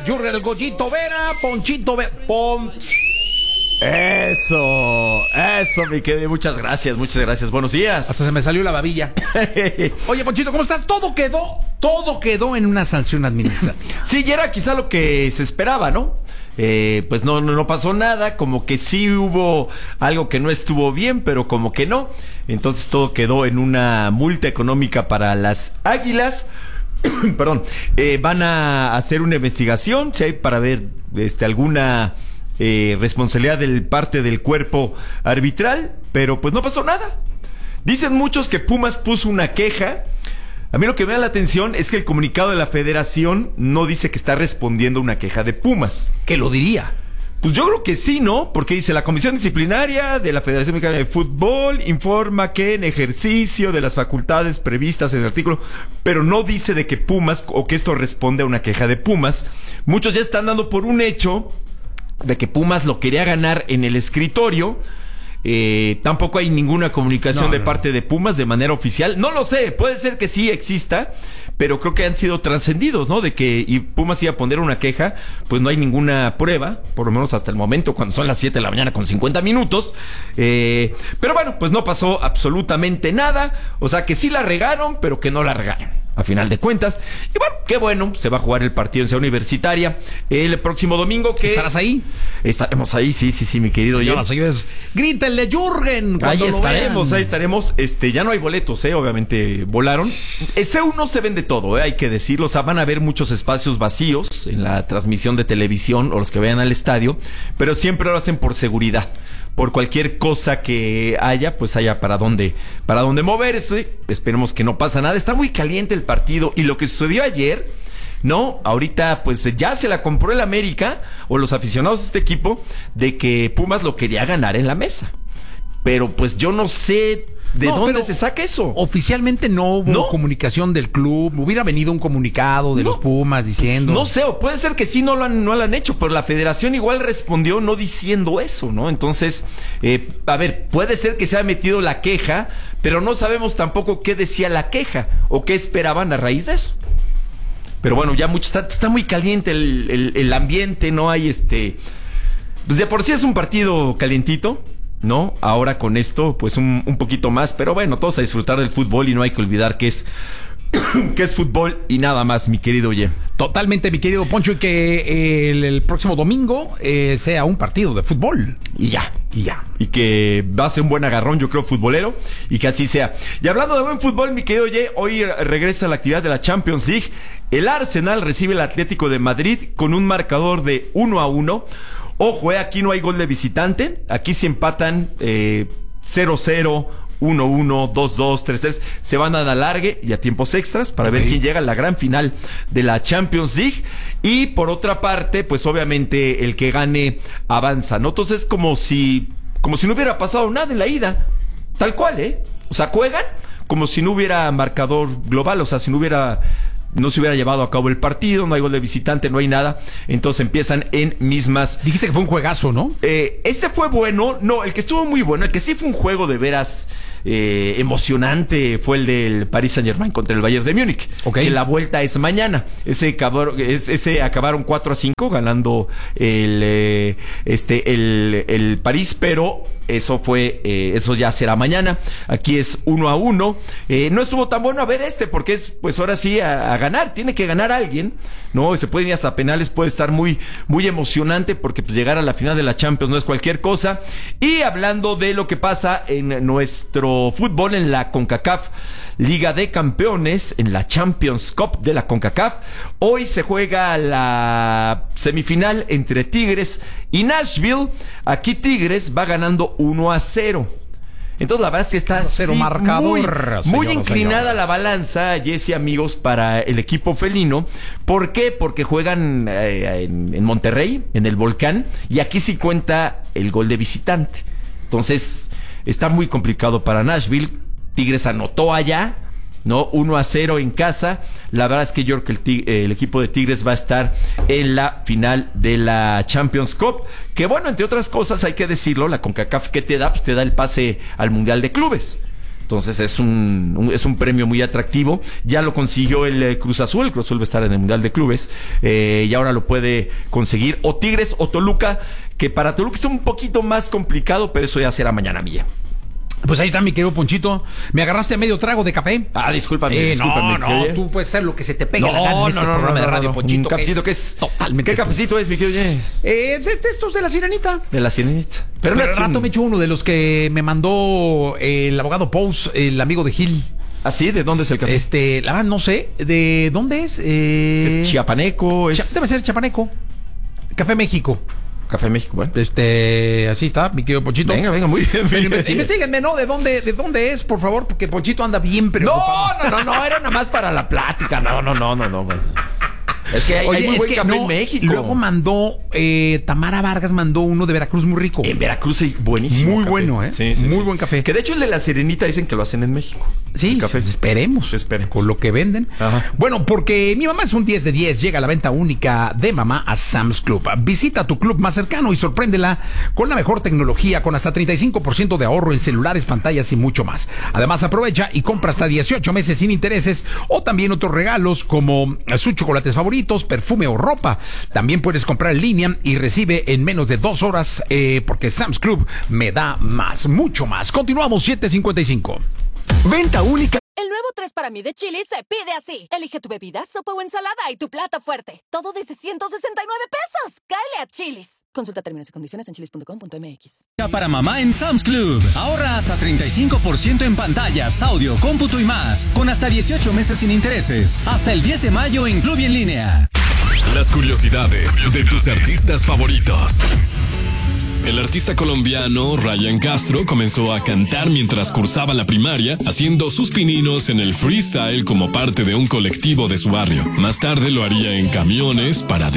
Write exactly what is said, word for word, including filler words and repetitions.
Jurgen, el Goyito Vera, Ponchito Vera, Pon... Eso, eso, mi querido. Muchas gracias, muchas gracias. Buenos días. Hasta se me salió la babilla. Oye, Ponchito, ¿cómo estás? Todo quedó, todo quedó en una sanción administrativa. Sí, y era quizá lo que se esperaba, ¿no? Eh, pues no, no, no pasó nada, como que sí hubo algo que no estuvo bien, pero como que no. Entonces todo quedó en una multa económica para las Águilas. Perdón, eh, van a hacer una investigación, ¿sí? Para ver este, alguna eh, responsabilidad del parte del cuerpo arbitral, pero pues no pasó nada. Dicen muchos que Pumas puso una queja. A mí lo que me da la atención es que el comunicado de la federación no dice que está respondiendo a una queja de Pumas. ¿Qué lo diría? Pues yo creo que sí, ¿no? Porque dice, la Comisión Disciplinaria de la Federación Mexicana de Fútbol informa que en ejercicio de las facultades previstas en el artículo, pero no dice de que Pumas, o que esto responde a una queja de Pumas. Muchos ya están dando por un hecho de que Pumas lo quería ganar en el escritorio. Eh, tampoco hay ninguna comunicación no, de no. parte de Pumas de manera oficial. No lo sé, puede ser que sí exista, pero creo que han sido trascendidos, ¿no? De que y Pumas iba a poner una queja, pues no hay ninguna prueba, por lo menos hasta el momento, cuando son las siete de la mañana con cincuenta minutos. Eh, pero bueno, pues no pasó absolutamente nada. O sea que sí la regaron, pero que no la regaron, a final de cuentas. Y bueno, qué bueno, se va a jugar el partido en Ciudad Universitaria el próximo domingo. Que ¿Estarás ahí? Estaremos ahí, sí, sí, sí, mi querido. Señoras, señores, grítenle Jurgen. Ahí estaremos, ahí estaremos. Este, ya no hay boletos, eh, obviamente volaron. C uno se vende todo, eh, hay que decirlo. O sea, van a haber muchos espacios vacíos en la transmisión de televisión o los que vayan al estadio, pero siempre lo hacen por seguridad. Por cualquier cosa que haya, pues haya para dónde, para dónde moverse. Esperemos que no pasa nada. Está muy caliente el partido. Y lo que sucedió ayer, ¿no? Ahorita, pues ya se la compró el América, o los aficionados de este equipo, de que Pumas lo quería ganar en la mesa. Pero pues yo no sé de no, dónde se saca eso. Oficialmente no hubo ¿No? comunicación del club. Hubiera venido un comunicado de no, los Pumas diciendo. No sé, o puede ser que sí no lo han, no lo han hecho, pero la federación igual respondió no diciendo eso, ¿no? Entonces, eh, a ver, puede ser que se haya metido la queja, pero no sabemos tampoco qué decía la queja o qué esperaban a raíz de eso. Pero bueno, ya mucho, está, está muy caliente el, el, el ambiente, no hay este. Pues de por sí es un partido calientito, ¿no? Ahora con esto, pues un, un poquito más, pero bueno, todos a disfrutar del fútbol y no hay que olvidar que es que es fútbol y nada más, mi querido Oye. Totalmente, mi querido Poncho, y que el, el próximo domingo eh, sea un partido de fútbol. Y ya, y ya. Y que va a ser un buen agarrón, yo creo, futbolero, y que así sea. Y hablando de buen fútbol, mi querido Oye, hoy regresa la actividad de la Champions League. El Arsenal recibe el Atlético de Madrid con un marcador de uno a uno. Ojo, eh, aquí no hay gol de visitante. Aquí se empatan eh, cero cero, uno uno, dos dos, tres tres. Se van a la alargue y a tiempos extras para okay. ver quién llega a la gran final de la Champions League. Y por otra parte, pues obviamente el que gane avanza, ¿no? Entonces como si, como si no hubiera pasado nada en la ida. Tal cual, ¿eh? O sea, juegan como si no hubiera marcador global. O sea, si no hubiera... no se hubiera llevado a cabo el partido, no hay gol de visitante, no hay nada. Entonces empiezan en mismas. Dijiste que fue un juegazo, ¿no? Eh, ese fue bueno. No, el que estuvo muy bueno, el que sí fue un juego de veras eh, emocionante, fue el del Paris Saint-Germain contra el Bayern de Múnich. Okay. Que la vuelta es mañana. Ese acabaron, ese acabaron cuatro a cinco ganando el, eh, este, el, el París, pero eso fue, eh, eso ya será mañana. Aquí es uno a uno. Eh, no estuvo tan bueno a ver este, porque es, pues ahora sí, a, a ganar. Tiene que ganar alguien, ¿no? Se pueden ir hasta penales, puede estar muy, muy emocionante, porque pues, llegar a la final de la Champions no es cualquier cosa. Y hablando de lo que pasa en nuestro fútbol, en la CONCACAF Liga de Campeones, en la Champions Cup de la CONCACAF, hoy se juega la semifinal entre Tigres y Nashville. Aquí Tigres va ganando uno a cero. Entonces la verdad es que está cero sí, marcador, muy, muy inclinada señor. La balanza, Jesse, amigos, para el equipo felino. ¿Por qué? Porque juegan eh, en, en Monterrey, en el Volcán, y aquí sí cuenta el gol de visitante. Entonces está muy complicado para Nashville. Tigres anotó allá, ¿no? uno a cero en casa. La verdad es que yo creo que el, tig- el equipo de Tigres va a estar en la final de la Champions Cup. Que bueno, entre otras cosas, hay que decirlo, la CONCACAF, ¿qué te da? Pues te da el pase al Mundial de Clubes, Entonces es un, un es un premio muy atractivo. Ya lo consiguió el eh, Cruz Azul. El Cruz Azul va a estar en el Mundial de Clubes. Eh, y ahora lo puede conseguir o Tigres o Toluca, que para Toluca es un poquito más complicado, pero eso ya será mañana mía. Pues ahí está, mi querido Ponchito. ¿Me agarraste a medio trago de café? Ah, discúlpame, Eh, discúlpame. no, no, tú puedes hacer lo que se te pegue la gana en este programa de radio, Ponchito. Un cafecito que es, totalmente. ¿Qué cafecito es, mi querido? Eh, estos de la Sirenita. De la Sirenita. Pero, Pero al rato un... me echo uno de los que me mandó el abogado Pous, el amigo de Gil. ¿Ah, sí? ¿De dónde es el café? Este, la verdad no sé. ¿De dónde es? Eh... ¿Es chiapaneco? Es... Cha- debe ser chiapaneco. Café México. Café México, bueno. Este, así está, mi querido Ponchito. Venga, venga, muy bien. bien, bien. Investíguenme, ¿no? ¿De dónde, de dónde es, por favor? Porque Ponchito anda bien preocupado. No, no, no, no, era nada más para la plática. No, no, no, no, no, güey. Es que hay, Oye, hay muy es buen que café no, en México. Luego mandó, eh, Tamara Vargas mandó uno de Veracruz muy rico. En Veracruz es buenísimo. Muy café. bueno, ¿eh? Sí, sí, muy sí. buen café. Que de hecho el de la Sirenita dicen que lo hacen en México. Sí, café. esperemos. Esperemos. Con lo que venden. Ajá. Bueno, porque mi mamá es un diez de diez. Llega a la venta única de mamá a Sam's Club. Visita tu club más cercano y sorpréndela con la mejor tecnología, con hasta treinta y cinco por ciento de ahorro en celulares, pantallas y mucho más. Además, aprovecha y compra hasta dieciocho meses sin intereses o también otros regalos como sus chocolates favoritos, perfume o ropa. También puedes comprar en línea y recibe en menos de dos horas eh, porque Sam's Club me da más, mucho más. Continuamos, siete cincuenta y cinco. Venta única. El nuevo tres para mí de Chili's se pide así. Elige tu bebida, sopa o ensalada y tu plato fuerte. Todo desde ciento sesenta y nueve pesos. ¡Cáele a Chili's! Consulta términos y condiciones en chilis punto com punto m x. Para mamá en Sam's Club. Ahorra hasta treinta y cinco por ciento en pantallas, audio, cómputo y más. Con hasta dieciocho meses sin intereses. Hasta el diez de mayo en Club y en línea. Las curiosidades de tus artistas favoritos. El artista colombiano Ryan Castro comenzó a cantar mientras cursaba la primaria, haciendo sus pininos en el freestyle como parte de un colectivo de su barrio. Más tarde lo haría en camiones para